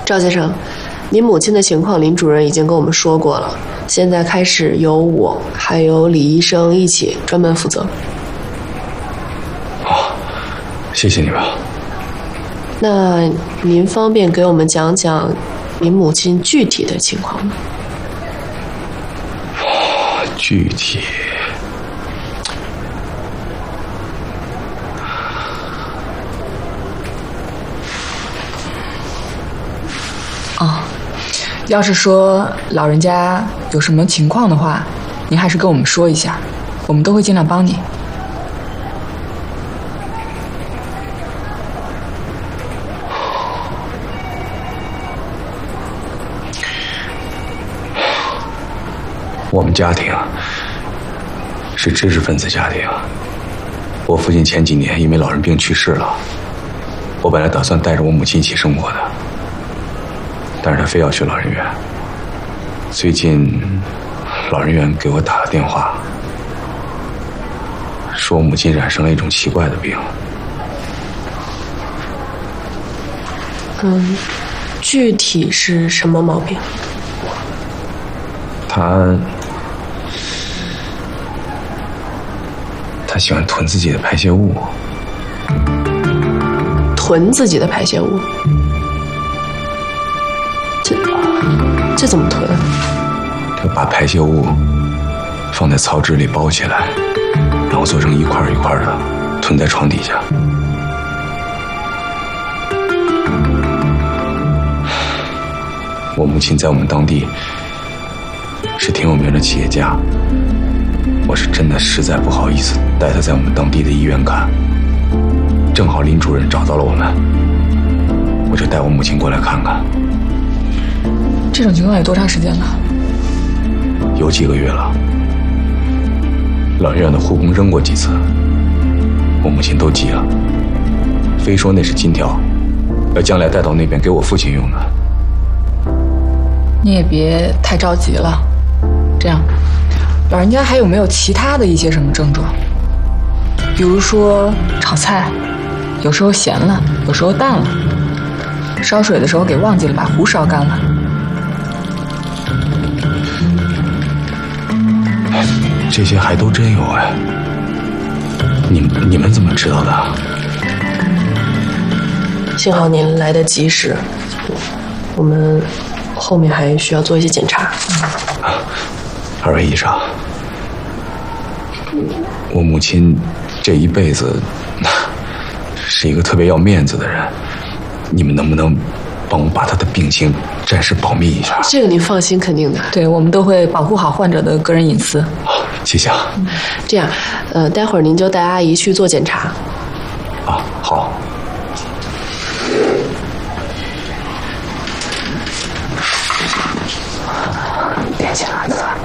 赵先生，您母亲的情况，林主任已经跟我们说过了。现在开始由我还有李医生一起专门负责。 好，谢谢你吧。 那您方便给我们讲讲您母亲具体的情况吗？ 具体。 要是说老人家有什么情况的话，您还是跟我们说一下，我们都会尽量帮你。 我们家庭是知识分子家庭。我父亲前几年因为老人病去世了，我本来打算带着我母亲一起生活的，但是他非要去老人院。最近老人院给我打了电话，说我母亲染上了一种奇怪的病。 具体是什么毛病？ 他喜欢囤自己的排泄物。 囤自己的排泄物？这怎么囤？ 他把排泄物放在草纸里包起来，然后做成一块一块的囤在床底下。我母亲在我们当地是挺有名的企业家，我是真的实在不好意思带她在我们当地的医院看。正好林主任找到了我们，我就带我母亲过来看看。 这种情况有多长时间了？ 有几个月了。老人院的护工扔过几次，我母亲都急了，非说那是金条，要将来带到那边给我父亲用的。 你也别太着急了，这样，老人家还有没有其他的一些什么症状？比如说炒菜，有时候咸了，有时候淡了；烧水的时候给忘记了把壶烧干了。 这些还都真有哎，你们怎么知道的？ 幸好您来得及时，我们后面还需要做一些检查。 二位医生，我母亲这一辈子是一个特别要面子的人，你们能不能帮我把她的病情暂时保密一下？ 这个您放心，肯定的。 对，我们都会保护好患者的个人隐私。 好，谢谢啊。 这样，待会儿您就带阿姨去做检查。 啊，好。 别起来了。